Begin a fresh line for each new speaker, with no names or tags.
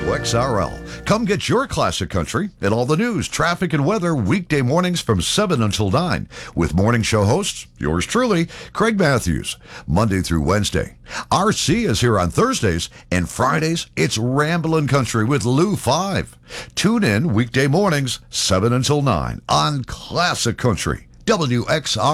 WXRL. Come get your classic country and all the news, traffic, and weather weekday mornings from 7 until 9 with morning show hosts, yours truly, Craig Matthews, Monday through Wednesday. RC is here on Thursdays, and Fridays, it's Ramblin' Country with Lou 5. Tune in weekday mornings, 7 until 9 on Classic Country, WXRL.